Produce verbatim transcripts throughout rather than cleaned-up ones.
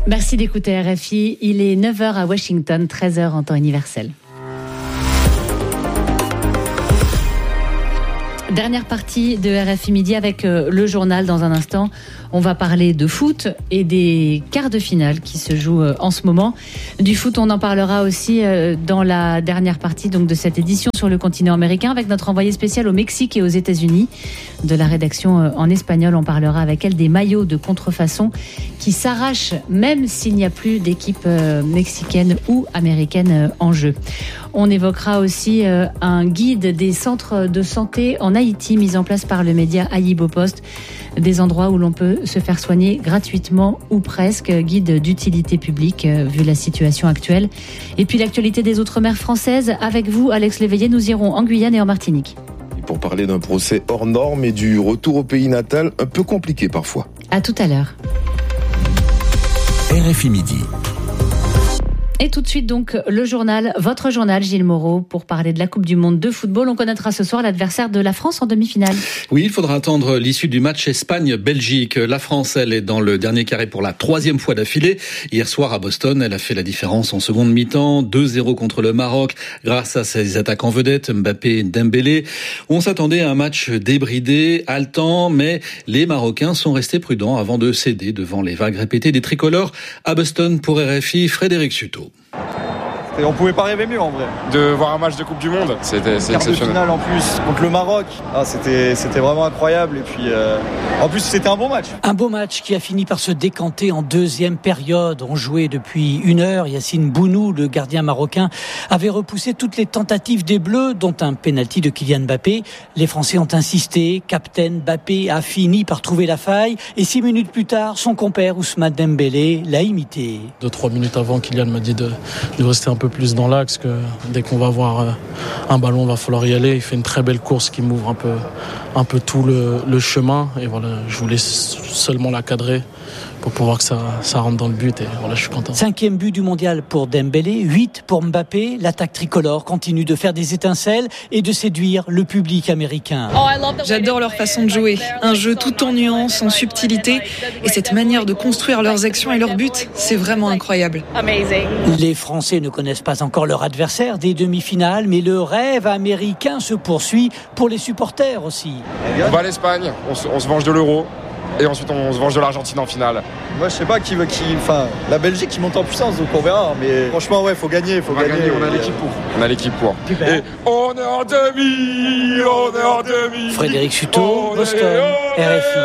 Merci d'écouter R F I. Il est neuf heures à Washington, treize heures en temps universel. Dernière partie de R F I Midi avec le journal dans un instant. On va parler de foot et des quarts de finale qui se jouent en ce moment. Du foot, on en parlera aussi dans la dernière partie donc de cette édition sur le continent américain avec notre envoyée spéciale au Mexique et aux États-Unis. De la rédaction en espagnol, on parlera avec elle des maillots de contrefaçon qui s'arrachent même s'il n'y a plus d'équipe mexicaine ou américaine en jeu. On évoquera aussi un guide des centres de santé en Haïti mis en place par le média Ayibo Post, des endroits où l'on peut se faire soigner gratuitement ou presque, guide d'utilité publique vu la situation actuelle. Et puis l'actualité des Outre-mer françaises avec vous, Alex Léveillé. Nous irons en Guyane et en Martinique. Pour parler d'un procès hors norme et du retour au pays natal, un peu compliqué parfois. À tout à l'heure. R F I Midi. Et tout de suite donc le journal, votre journal Gilles Moreau, pour parler de la Coupe du Monde de football. On connaîtra ce soir l'adversaire de la France en demi-finale. Oui, il faudra attendre l'issue du match Espagne-Belgique. La France, elle est dans le dernier carré pour la troisième fois d'affilée. Hier soir à Boston, elle a fait la différence en seconde mi-temps, deux zéro contre le Maroc, grâce à ses attaquants vedettes, Mbappé et Dembélé. On s'attendait à un match débridé, haletant, mais les Marocains sont restés prudents avant de céder devant les vagues répétées des tricolores. À Boston, pour R F I, Frédéric Suto. Et on pouvait pas rêver mieux en vrai. De voir un match de Coupe du Monde, c'était c'est quart de exceptionnel. finale en plus contre le Maroc, ah, c'était c'était vraiment incroyable. Et puis euh, en plus c'était un bon match. Un beau match qui a fini par se décanter en deuxième période. On jouait depuis une heure. Yacine Bounou, le gardien marocain, avait repoussé toutes les tentatives des Bleus, dont un pénalty de Kylian Mbappé. Les Français ont insisté. Captain Mbappé a fini par trouver la faille. Et six minutes plus tard, son compère Ousmane Dembélé l'a imité. Deux trois minutes avant, Kylian m'a dit de, de rester un peu plus dans l'axe, que dès qu'on va avoir un ballon, il va falloir y aller. Il fait une très belle course qui m'ouvre un peu, un peu tout le, le chemin. Et voilà, je voulais seulement la cadrer pour pouvoir que ça, ça rentre dans le but. Et voilà, je suis content. Cinquième but du mondial pour Dembélé, huit pour Mbappé. L'attaque tricolore continue de faire des étincelles et de séduire le public américain. J'adore leur façon de jouer. Un jeu tout en nuances, en subtilité. Et cette manière de construire leurs actions et leurs buts, c'est vraiment incroyable. Les Français ne connaissent pas encore leur adversaire des demi-finales, mais le rêve américain se poursuit pour les supporters aussi. On va à l'Espagne, on se, on se venge de l'Euro. Et ensuite on se venge de l'Argentine en finale. Moi je sais pas qui veut qui. Enfin la Belgique qui monte en puissance, donc on verra. Mais franchement ouais, faut gagner, faut on va gagner. gagner. On a l'équipe pour. On a l'équipe pour. Super. Et on est en demi, on est en demi. Frédéric Suto, Boston, R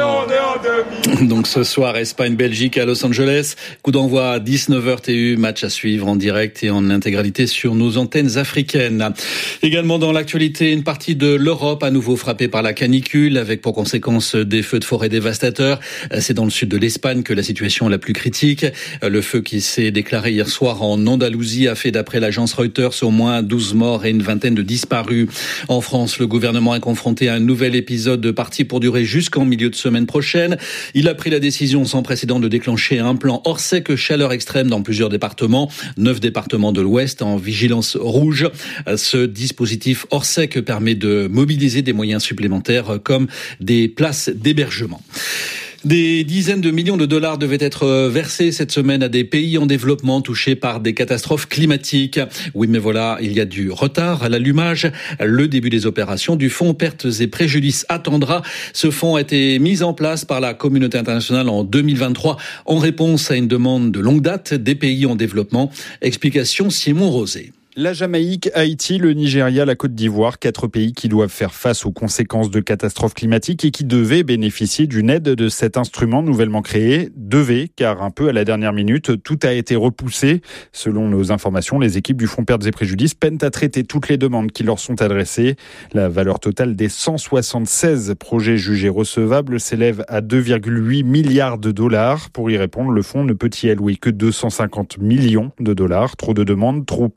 F I. Donc ce soir Espagne-Belgique à Los Angeles. Coup d'envoi à dix-neuf heures T U, match à suivre en direct et en intégralité sur nos antennes africaines. Également dans l'actualité, une partie de l'Europe à nouveau frappée par la canicule, avec pour conséquence des feux de forêt dévastateurs. C'est dans le sud de l'Espagne que la situation est la plus critique. Le feu qui s'est déclaré hier soir en Andalousie a fait, d'après l'agence Reuters, au moins douze morts et une vingtaine de disparus. En France, le gouvernement est confronté à un nouvel épisode parti pour durer jusqu'en milieu de semaine prochaine. Il a pris la décision sans précédent de déclencher un plan hors sec chaleur extrême dans plusieurs départements. Neuf départements de l'Ouest en vigilance rouge. Ce dispositif hors sec permet de mobiliser des moyens supplémentaires comme des places d'hébergement. Des dizaines de millions de dollars devaient être versés cette semaine à des pays en développement touchés par des catastrophes climatiques. Oui, mais voilà, il y a du retard à l'allumage. Le début des opérations du fonds pertes et préjudices attendra. Ce fonds a été mis en place par la communauté internationale en deux mille vingt-trois en réponse à une demande de longue date des pays en développement. Explication Simon Rosé. La Jamaïque, Haïti, le Nigeria, la Côte d'Ivoire, quatre pays qui doivent faire face aux conséquences de catastrophes climatiques et qui devaient bénéficier d'une aide de cet instrument nouvellement créé. Devaient, car un peu à la dernière minute, tout a été repoussé. Selon nos informations, les équipes du Fonds Pertes et Préjudices peinent à traiter toutes les demandes qui leur sont adressées. La valeur totale des cent soixante-seize projets jugés recevables s'élève à deux virgule huit milliards de dollars. Pour y répondre, le fonds ne peut y allouer que deux cent cinquante millions de dollars. Trop de demandes, trop peu de moyens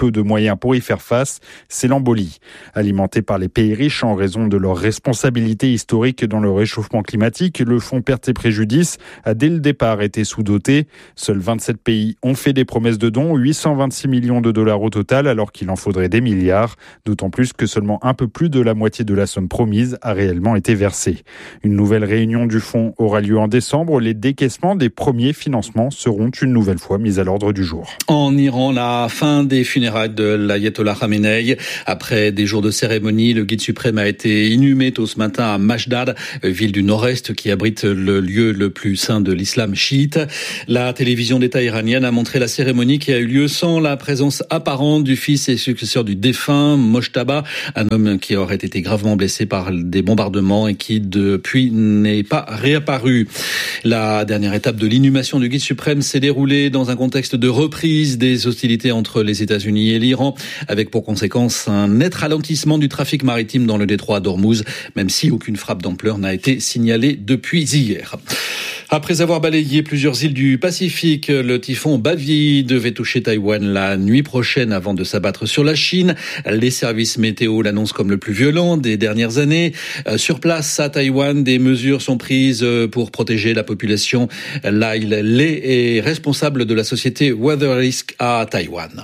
moyen pour y faire face, c'est l'embolie. Alimenté par les pays riches en raison de leur responsabilité historique dans le réchauffement climatique, le fonds pertes et préjudices a dès le départ été sous-doté. Seuls vingt-sept pays ont fait des promesses de dons, huit cent vingt-six millions de dollars au total, alors qu'il en faudrait des milliards. D'autant plus que seulement un peu plus de la moitié de la somme promise a réellement été versée. Une nouvelle réunion du fonds aura lieu en décembre. Les décaissements des premiers financements seront une nouvelle fois mis à l'ordre du jour. En Iran, la fin des funérailles de l'ayatollah Khamenei. Après des jours de cérémonie, le guide suprême a été inhumé tôt ce matin à Mashdad, ville du nord-est qui abrite le lieu le plus saint de l'islam chiite. La télévision d'État iranienne a montré la cérémonie qui a eu lieu sans la présence apparente du fils et successeur du défunt, Mojtaba, un homme qui aurait été gravement blessé par des bombardements et qui depuis n'est pas réapparu. La dernière étape de l'inhumation du guide suprême s'est déroulée dans un contexte de reprise des hostilités entre les États-Unis et l'Iran, avec pour conséquence un net ralentissement du trafic maritime dans le détroit d'Ormuz, même si aucune frappe d'ampleur n'a été signalée depuis hier. Après avoir balayé plusieurs îles du Pacifique, le typhon Bavi devait toucher Taïwan la nuit prochaine avant de s'abattre sur la Chine. Les services météo l'annoncent comme le plus violent des dernières années. Sur place à Taïwan, des mesures sont prises pour protéger la population. Lyle Lei est responsable de la société Weather Risk à Taïwan.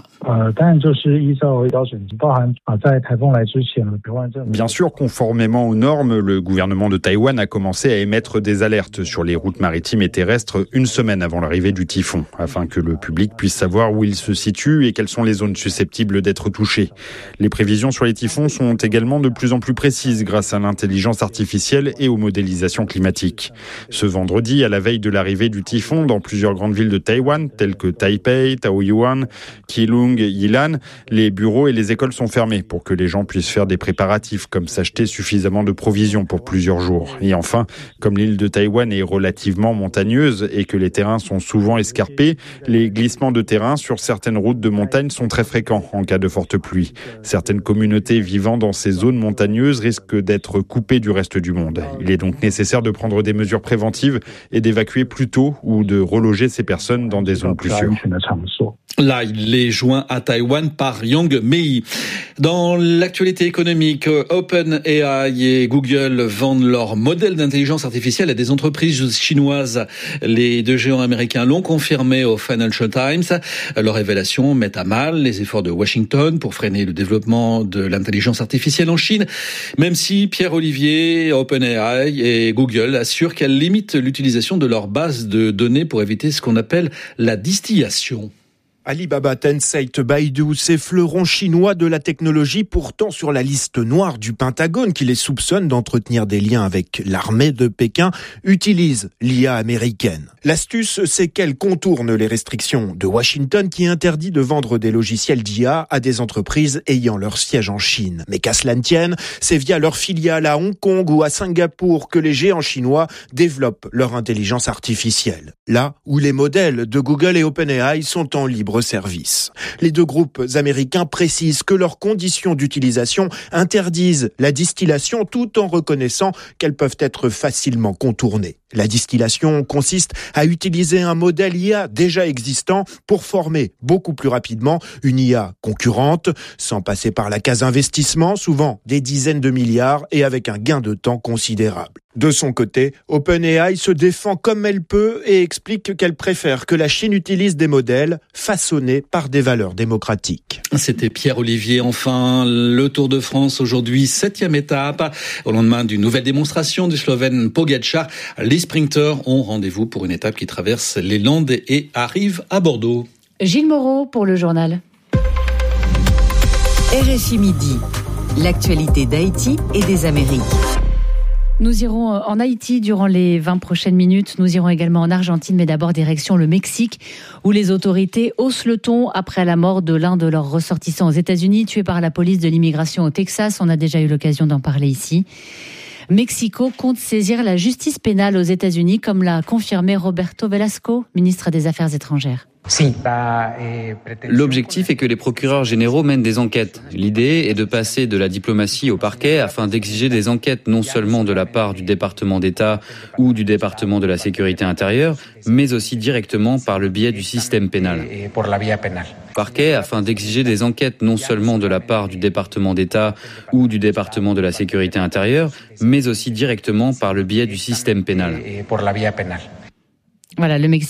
Bien sûr, conformément aux normes, le gouvernement de Taïwan a commencé à émettre des alertes sur les routes maritimes et terrestres une semaine avant l'arrivée du typhon, afin que le public puisse savoir où il se situe et quelles sont les zones susceptibles d'être touchées. Les prévisions sur les typhons sont également de plus en plus précises grâce à l'intelligence artificielle et aux modélisations climatiques. Ce vendredi, à la veille de l'arrivée du typhon, dans plusieurs grandes villes de Taïwan, telles que Taipei, Taoyuan, Keelung, Yilan, les bureaux et les écoles sont fermés pour que les gens puissent faire des préparatifs comme s'acheter suffisamment de provisions pour plusieurs jours. Et enfin, comme l'île de Taïwan est relativement montagneuse et que les terrains sont souvent escarpés, les glissements de terrain sur certaines routes de montagne sont très fréquents en cas de forte pluie. Certaines communautés vivant dans ces zones montagneuses risquent d'être coupées du reste du monde. Il est donc nécessaire de prendre des mesures préventives et d'évacuer plus tôt ou de reloger ces personnes dans des zones plus sûres. Là, il est joint à Taïwan par Yang Mei. Dans l'actualité économique, OpenAI et Google vendent leurs modèles d'intelligence artificielle à des entreprises chinoises. Les deux géants américains l'ont confirmé au Financial Times. Leurs révélations mettent à mal les efforts de Washington pour freiner le développement de l'intelligence artificielle en Chine, même si Pierre Olivier, OpenAI et Google assurent qu'elles limitent l'utilisation de leurs bases de données pour éviter ce qu'on appelle la distillation. Alibaba, Tencent, Baidu, ces fleurons chinois de la technologie pourtant sur la liste noire du Pentagone qui les soupçonne d'entretenir des liens avec l'armée de Pékin, utilisent l'I A américaine. L'astuce, c'est qu'elle contourne les restrictions de Washington qui interdit de vendre des logiciels d'I A à des entreprises ayant leur siège en Chine. Mais qu'à cela ne tienne, c'est via leur filiale à Hong Kong ou à Singapour que les géants chinois développent leur intelligence artificielle. Là où les modèles de Google et OpenAI sont en libre service. Les deux groupes américains précisent que leurs conditions d'utilisation interdisent la distillation tout en reconnaissant qu'elles peuvent être facilement contournées. La distillation consiste à utiliser un modèle I A déjà existant pour former beaucoup plus rapidement une I A concurrente, sans passer par la case investissement, souvent des dizaines de milliards et avec un gain de temps considérable. De son côté, OpenAI se défend comme elle peut et explique qu'elle préfère que la Chine utilise des modèles façonnés par des valeurs démocratiques. C'était Pierre Olivier. Enfin, le Tour de France aujourd'hui, septième étape. Au lendemain d'une nouvelle démonstration du Slovène Pogačar, les sprinteurs ont rendez-vous pour une étape qui traverse les Landes et arrive à Bordeaux. Gilles Moreau pour le journal. R F I Midi, l'actualité d'Haïti et des Amériques. Nous irons en Haïti durant les vingt prochaines minutes. Nous irons également en Argentine, mais d'abord direction le Mexique, où les autorités haussent le ton après la mort de l'un de leurs ressortissants aux États-Unis, tué par la police de l'immigration au Texas. On a déjà eu l'occasion d'en parler ici. Mexico compte saisir la justice pénale aux États-Unis, comme l'a confirmé Roberto Velasco, ministre des Affaires étrangères. L'objectif est que les procureurs généraux mènent des enquêtes. L'idée est de passer de la diplomatie au parquet afin d'exiger des enquêtes non seulement de la part du département d'État ou du département de la sécurité intérieure, mais aussi directement par le biais du système pénal. Parquet afin d'exiger des enquêtes non seulement de la part du département d'État ou du département de la sécurité intérieure, mais aussi directement par le biais du système pénal. Voilà, le Mexique.